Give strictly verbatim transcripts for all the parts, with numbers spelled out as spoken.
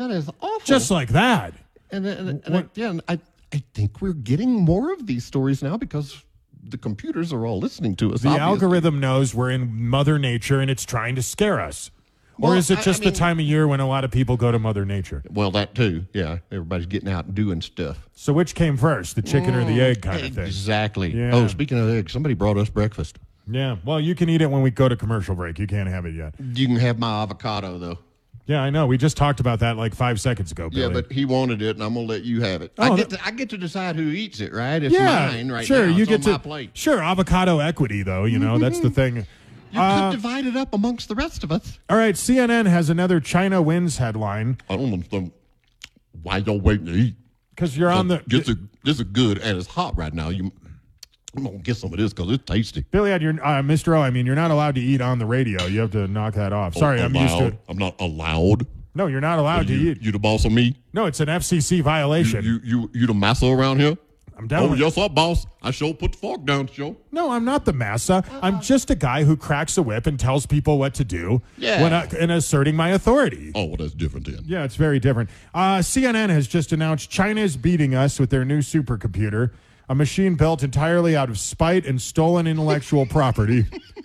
That is awful. Just like that. And, and, and again, I, I think we're getting more of these stories now because the computers are all listening to us. The obviously. algorithm knows we're in Mother Nature and it's trying to scare us. Or Well, is it I- just I mean- the time of year when a lot of people go to Mother Nature? Well, that too. Yeah, everybody's getting out and doing stuff. So which came first, the chicken or the egg kind of thing? Exactly. Yeah. Oh, speaking of eggs, somebody brought us breakfast. Yeah, well, you can eat it when we go to commercial break. You can't have it yet. You can have my avocado, though. Yeah, I know. We just talked about that like five seconds ago, Billy. Yeah, but he wanted it, and I'm gonna let you have it. Oh, I get that- to I get to decide who eats it, right? It's yeah, mine right sure, now. you It's get on to my plate. Sure, avocado equity, though. You know, that's the thing. You Uh, could divide it up amongst the rest of us. All right, C N N has another China wins headline I don't understand why y'all waiting to eat. because you're on the This is, this is good, and it's hot right now. You, I'm gonna get some of this because it's tasty. Billy, you're uh, Mister O. I mean, you're not allowed to eat on the radio. You have to knock that off. Sorry, I'm used to Allowed. it. I'm not allowed. No, you're not allowed to you, eat. you the boss of me? No, it's an F C C You, violation. you, you, you the massa around here? I'm down. Oh, with- yes, sir, boss. I sure put the fork down, sure. No, I'm not the massa. I'm just a guy who cracks a whip and tells people what to do Yeah. when I, and asserting my authority. Oh, well, that's different then. Yeah, it's very different. Uh, C N N has just announced China is beating us with their new supercomputer, a machine built entirely out of spite and stolen intellectual property.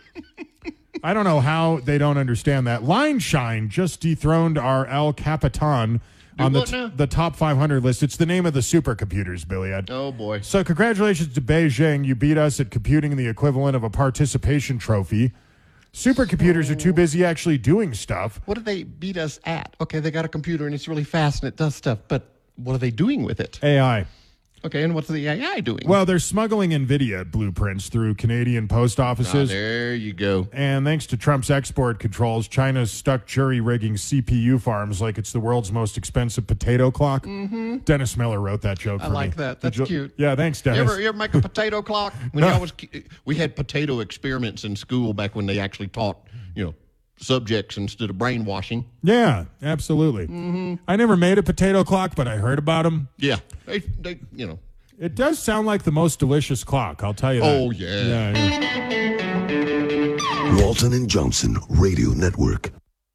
I don't know how they don't understand that. Line Shine just dethroned our El Capitan on the, what t- now? the top five hundred list. It's the name of the supercomputers, Billy. Ed. Oh, boy. So congratulations to Beijing. You beat us at computing the equivalent of a participation trophy. Supercomputers are too busy actually doing stuff. What do they beat us at? Okay, they got a computer, and it's really fast, and it does stuff, but what are they doing with it? A I. Okay, and what's the A I doing? Well, they're smuggling NVIDIA blueprints through Canadian post Ah, offices. there you go. And thanks to Trump's export controls, China's stuck jury-rigging C P U farms like it's the world's most expensive potato clock. Mm-hmm. Dennis Miller wrote that joke I for me. like that. Did That's you- cute. Yeah, thanks, You Dennis. ever, you ever make a potato clock? When I was, ki- we had potato experiments in school back when they actually taught, you know, subjects instead of brainwashing. Yeah, absolutely. Mm-hmm. I never made a potato clock, but I heard about them. Yeah, they, they, you know. It does sound like the most delicious clock, I'll tell you that. Oh, yeah. Yeah, yeah. Walton and Johnson Radio Network.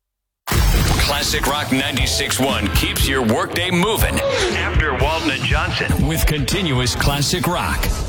Classic Rock ninety-six point one keeps your workday moving. After Walton and Johnson with continuous classic rock.